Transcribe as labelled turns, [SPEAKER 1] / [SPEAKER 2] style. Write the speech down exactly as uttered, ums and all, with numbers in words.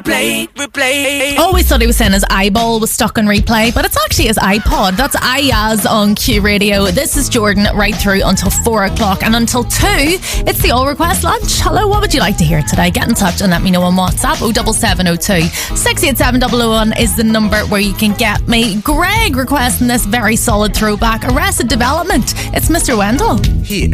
[SPEAKER 1] replay, replay.
[SPEAKER 2] Always thought he was saying his eyeball was stuck on replay, but it's actually his iPod. That's iYaz on Q Radio. This is Jordan right through until four o'clock, and until two, it's the All Request Lunch. Hello, what would you like to hear today? Get in touch and let me know on WhatsApp. oh seven seven oh two, six eight seven oh oh one is the number where you can get me. Greg requesting this very solid throwback, Arrested Development. It's Mister Wendell.
[SPEAKER 1] Here.